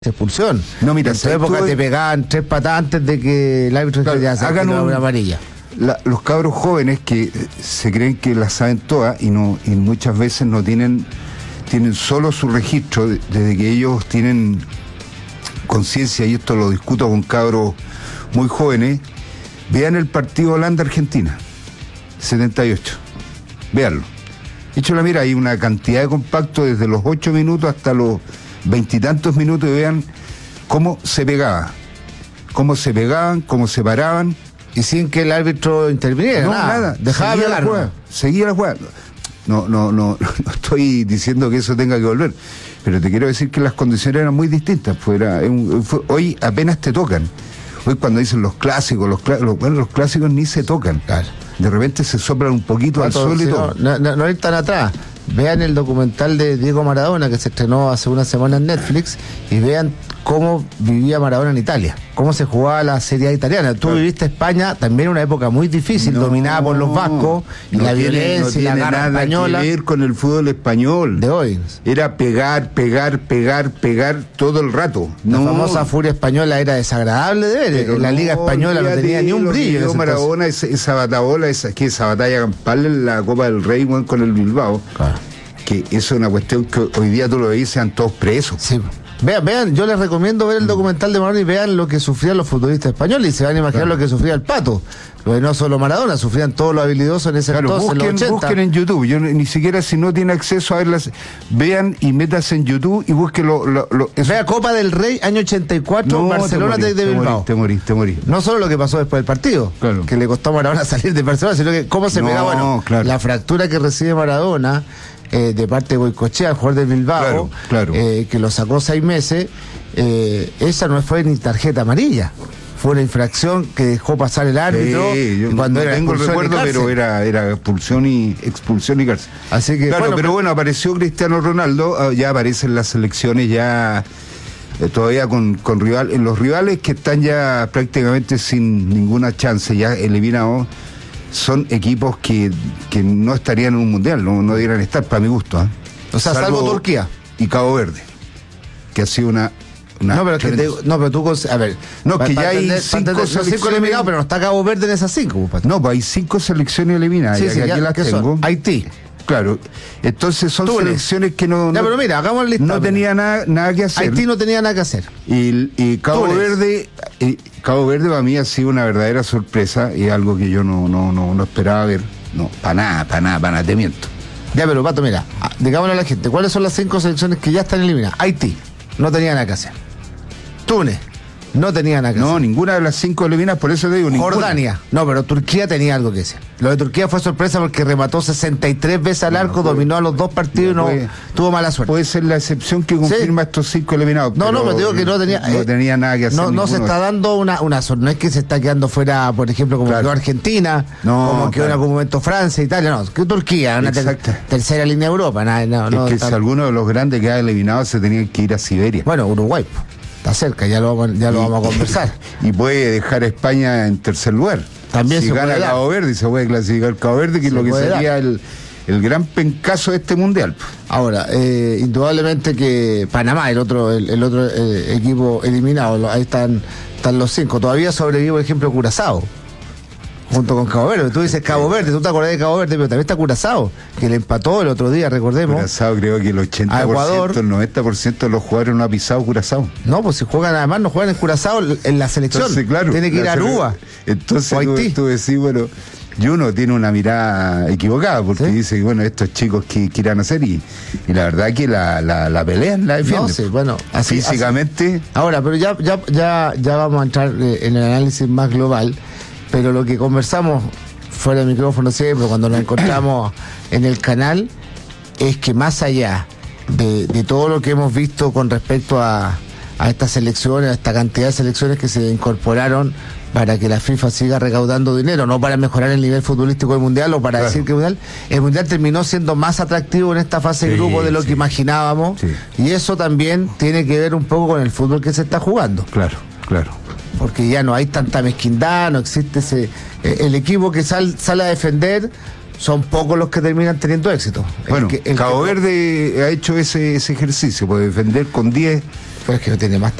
expulsión. No, mira, en tu época te pegaban 3 patadas antes de que el árbitro ya se hagan una amarilla. Los cabros jóvenes que se creen que las saben todas y muchas veces no tienen solo su registro desde que ellos tienen conciencia, y esto lo discuto con cabros muy jóvenes. Vean el partido Holanda-Argentina 78, véanlo. Échale, mira, hay una cantidad de compacto desde los 8 minutos hasta los 20 y tantos minutos, y vean cómo se pegaban, cómo se paraban. Y sin que el árbitro interviniera. No, nada. Dejaba seguía la jugada. Seguía la jugada. No estoy diciendo que eso tenga que volver, pero te quiero decir que las condiciones eran muy distintas. Hoy apenas te tocan. Hoy cuando dicen los clásicos, los clásicos ni se tocan. Claro. De repente se soplan un poquito al sol y todo. No ir tan atrás. Vean el documental de Diego Maradona que se estrenó hace una semana en Netflix y vean cómo vivía Maradona en Italia, cómo se jugaba la Serie A italiana. Tú viviste España, también una época muy difícil, dominada por los vascos, y la violencia y la garra española. No tiene nada que ver con el fútbol español. De hoy. Era pegar todo el rato. La famosa furia española era desagradable de ver. En la Liga Española no tenía ni un brillo. Maradona, esa batabola, esa batalla campal en la Copa del Rey con el Bilbao. Claro. Que eso es una cuestión que hoy día tú lo veis, sean todos presos. Sí. Vean, yo les recomiendo ver el documental de Maradona y vean lo que sufrían los futbolistas españoles y se van a imaginar lo que sufría el Pato. Porque no solo Maradona, sufrían todos los habilidosos en ese entonces, en los 80. Busquen en YouTube, yo ni siquiera, si no tiene acceso a verlas, vean y métanse en YouTube y busquen Vea Copa del Rey, año 84, Barcelona de Bilbao. Te morí. No solo lo que pasó después del partido, que le costó a Maradona salir de Barcelona, sino que cómo se pegaba. La fractura que recibe Maradona de parte de Goicoechea, el jugador de Bilbao, que lo sacó 6 meses, esa no fue ni tarjeta amarilla. Fue una infracción que dejó pasar el árbitro. Cuando no tengo el recuerdo, pero era expulsión y cárcel. Así que, pero apareció Cristiano Ronaldo, ya aparece en las selecciones, ya todavía con los rivales que están ya prácticamente sin ninguna chance, ya eliminados. Son equipos que no estarían en un mundial, no debieran estar, para mi gusto. O sea, salvo Turquía y Cabo Verde, que ha sido una pero tú, a ver, que ya hay 5 eliminados, pero no está Cabo Verde en esas 5. No, pues hay 5 selecciones eliminadas, sí, aquí las tengo. Haití. Claro, entonces son selecciones que no. Pero mira, hagamos el listado. No tenía nada que hacer. Haití no tenía nada que hacer. Y Cabo Verde para mí ha sido una verdadera sorpresa y algo que yo no esperaba ver. No, para nada, te miento. Ya, pero Pato, mira, digámosle a la gente, ¿cuáles son las 5 selecciones que ya están eliminadas? Haití, no tenía nada que hacer. Túnez, no tenía nada que hacer. No, ninguna de las 5 eliminadas, por eso te digo, ninguna. Jordania, no, pero Turquía tenía algo que decir. Lo de Turquía fue sorpresa porque remató 63 veces al arco, dominó a los 2 partidos y no tuvo mala suerte. Puede ser la excepción que confirma estos 5 eliminados. Pero digo que no tenía nada que hacer. No se está dando una no es que se está quedando fuera, por ejemplo, como quedó Argentina, como quedó en algún momento Francia, Italia, no, que Turquía, una tercera línea de Europa. Si alguno de los grandes queda eliminado se tenían que ir a Siberia. Bueno, Uruguay. Está cerca, ya lo vamos a conversar. Y puede dejar a España en tercer lugar. También si gana Cabo Verde, se puede clasificar Cabo Verde, que es lo que sería el gran pencazo de este mundial. Ahora, indudablemente que Panamá, el otro equipo eliminado, ahí están los 5. Todavía sobrevive, por ejemplo, Curazao, junto con Cabo Verde. Tú dices Cabo Verde, tú te acordás de Cabo Verde, pero también está Curazao, que le empató el otro día, recordemos. Curazao, creo que el 80%, el 90% de los jugadores no ha pisado Curazao. No, pues si juegan, además no juegan en Curazao en la selección. Entonces, claro, tiene que ir a Aruba. Entonces tú decís, bueno, y uno tiene una mirada equivocada, porque dice, bueno, estos chicos que irán a hacer, y la verdad que la pelean, la defienden. No, sí, bueno, físicamente. Así. Ahora, pero ya vamos a entrar en el análisis más global. Pero lo que conversamos fuera del micrófono siempre, cuando nos encontramos en el canal, es que más allá de todo lo que hemos visto con respecto a estas selecciones, a esta cantidad de selecciones que se incorporaron para que la FIFA siga recaudando dinero, no para mejorar el nivel futbolístico del Mundial o para decir que el Mundial terminó siendo más atractivo en esta fase de grupo de lo que imaginábamos, y eso también tiene que ver un poco con el fútbol que se está jugando. Claro. Porque ya no hay tanta mezquindad, no existe el equipo que sale a defender, son pocos los que terminan teniendo éxito. Bueno, Cabo Verde ha hecho ese ejercicio, puede defender con 10 Pero es que no tiene más